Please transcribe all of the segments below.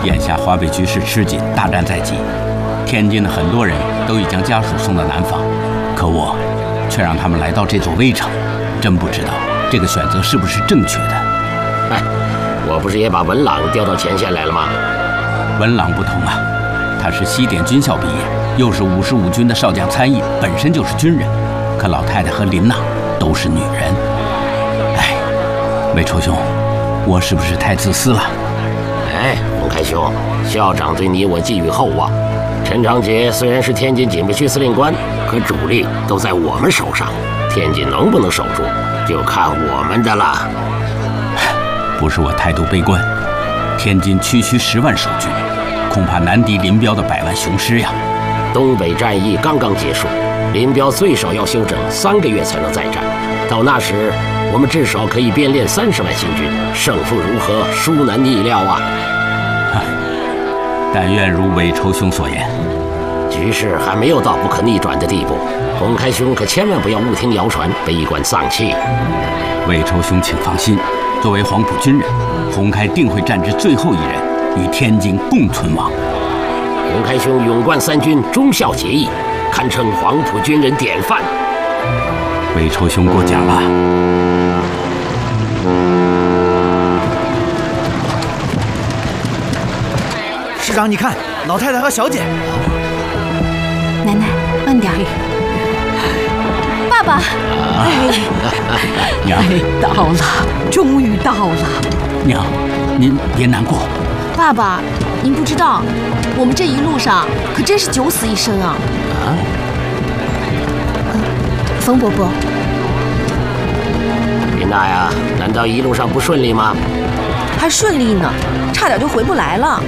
眼下华北局势吃紧，大战在即，天津的很多人都已将家属送到南方，可我却让他们来到这座危城，真不知道这个选择是不是正确的。 哎，我不是也把文朗调到前线来了吗？ 文朗不同啊，他是西点军校毕业，又是55军的少将参议，本身就是军人。可老太太和林娜都是女人。哎，魏愁兄，我是不是太自私了？ 哎，洪开兄，校长对你我寄予厚望。陈长捷虽然是天津警备区司令官，可主力都在我们手上，天津能不能守住，就看我们的了。 不是我态度悲观，天津区10万守军，恐怕难敌林彪的100万雄师呀。 东北战役刚刚结束，林彪最少要休整3个月才能再战，到那时我们至少可以编练30万新军，胜负如何，殊难逆料啊！ 但愿如韦愁兄所言， 局势还没有到不可逆转的地步，洪开兄可千万不要误听谣传，悲观丧气。 韦愁兄请放心，作为黄埔军人，洪开定会战至最后一人，与天津共存亡。 洪开兄勇冠3军，忠孝节义，堪称黄埔军人典范。 韦愁兄过奖了。 师长，你看，老太太和小姐。 奶奶，慢点。爸爸。 娘， 到了，终于到了。 娘，您别难过。 爸爸，您不知道，我们这一路上可真是9死1生啊！冯伯伯， 林娜呀，难道一路上不顺利吗？ 还顺利呢，差点就回不来了。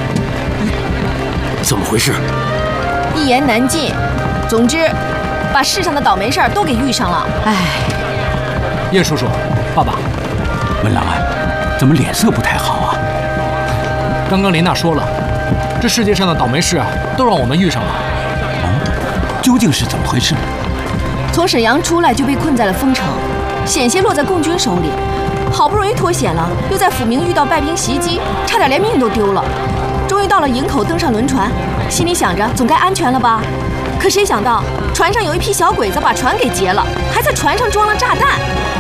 怎么回事？ 一言难尽。总之，把世上的倒霉事儿都给遇上了。 哎， 叶叔叔，爸爸， 文郎啊，怎么脸色不太好啊？ 刚刚林娜说了，这世界上的倒霉事啊，都让我们遇上了。 哦，究竟是怎么回事？ 从沈阳出来就被困在了丰城，险些落在共军手里。好不容易脱险了，又在抚明遇到败兵袭击，差点连命都丢了。终于到了营口，登上轮船，心里想着总该安全了吧。可谁想到，船上有一批小鬼子把船给劫了，还在船上装了炸弹。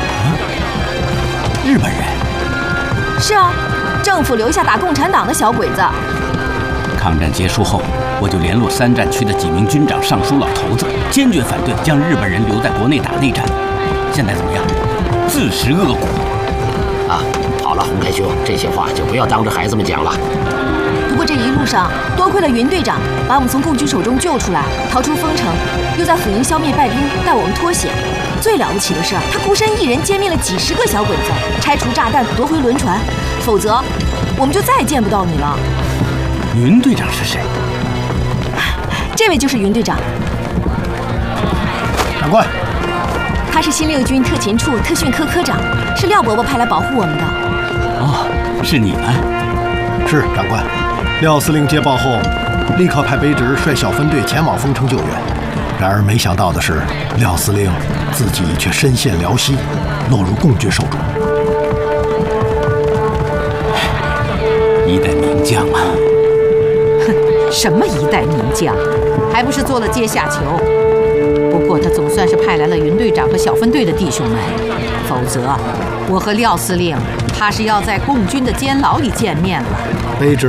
日本人？ 是啊，政府留下打共产党的小鬼子。 抗战结束后，我就联络3战区的几名军长、尚书老头子，坚决反对将日本人留在国内打内战。现在怎么样？自食恶果。 啊，好了，洪开兄，这些话就不要当着孩子们讲了。 不过这一路上多亏了云队长把我们从共军手中救出来，逃出丰城，又在抚营消灭败兵，带我们脱险。最了不起的是，他孤身一人歼灭了几10个小鬼子，拆除炸弹，夺回轮船，否则我们就再也见不到你了。 云队长是谁？ 这位就是云队长。 长官， 他是新6军特勤处特训科科长，是廖伯伯派来保护我们的。 哦，是你们？ 是长官。廖司令接报后，立刻派卑职率小分队前往丰城救援。然而没想到的是，廖司令自己却身陷辽西，落入共军手中。 一代名将啊！ 哼，什么一代名将，还不是做了阶下囚。不过他总算是派来了云队长和小分队的弟兄们，否则我和廖司令怕是要在共军的监牢里见面了。 卑职